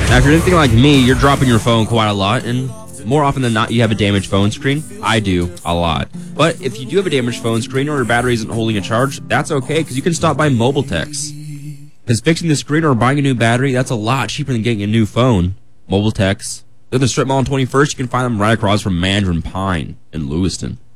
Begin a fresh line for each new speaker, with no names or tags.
Now, if you're anything like me, you're dropping your phone quite a lot, and more often than not, you have a damaged phone screen. I do, a lot. But if you do have a damaged phone screen or your battery isn't holding a charge, that's okay, because you can stop by Mobiltex. Because fixing the screen or buying a new battery, that's a lot cheaper than getting a new phone. Mobiltex. They're the strip mall on 21st. You can find them right across from Mandarin Pine in Lewiston.